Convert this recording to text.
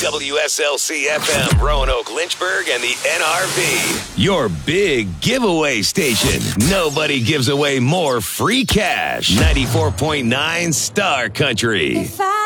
WSLC FM, Roanoke, Lynchburg, and the NRV. Your big giveaway station. Nobody gives away more free cash. 94.9 Star Country. If